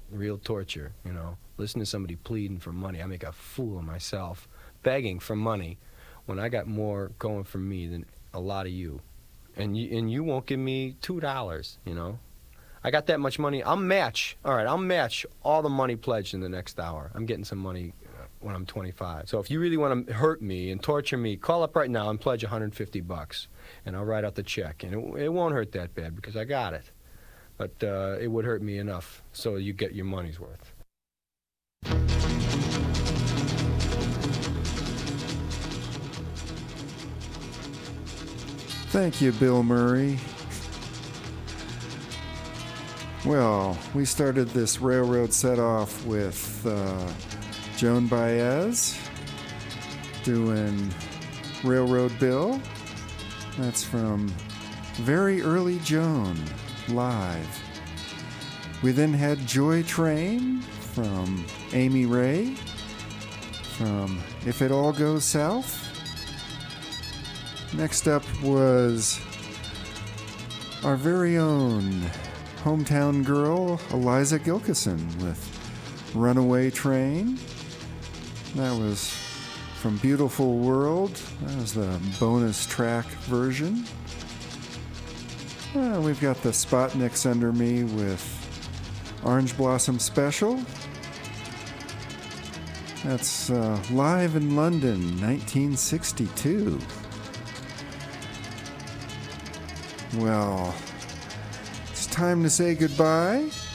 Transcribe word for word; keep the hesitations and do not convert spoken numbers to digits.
real torture, you know. Listen to somebody pleading for money. I make a fool of myself begging for money when I got more going for me than a lot of you. And you, and you won't give me two dollars, you know. I got that much money. I'll match. All right, I'll match all the money pledged in the next hour. I'm getting some money uh, when I'm twenty-five. So if you really want to hurt me and torture me, call up right now and pledge one hundred fifty bucks, and I'll write out the check. And it, it won't hurt that bad because I got it. But uh, it would hurt me enough so you get your money's worth. Thank you, Bill Murray. Well, we started this railroad set off with uh, Joan Baez doing Railroad Bill. That's from Very Early Joan, live. We then had Joy Train from Amy Ray, from If It All Goes South. Next up was our very own hometown girl, Eliza Gilkison, with Runaway Train. That was from Beautiful World. That was the bonus track version. Uh, we've got the Spotniks under me with Orange Blossom Special. That's uh, live in London, nineteen sixty-two. Well, it's time to say goodbye.